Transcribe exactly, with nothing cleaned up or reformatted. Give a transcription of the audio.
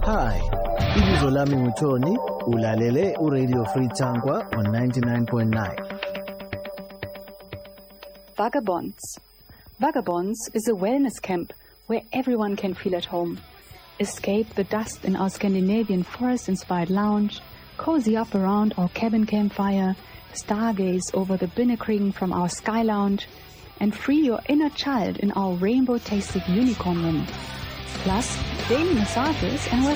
Hi, ibizo lami nguThoni, ulalele uRadio Free Tangwa on ninety-nine point nine. Vagabonds. Vagabonds is a wellness camp where everyone can feel at home. Escape the dust in our Scandinavian forest-inspired lounge, cozy up around our cabin campfire, stargaze over the Binnekriegen from our sky lounge, and free your inner child in our rainbow-tasted unicorn room. Plus, daily massages and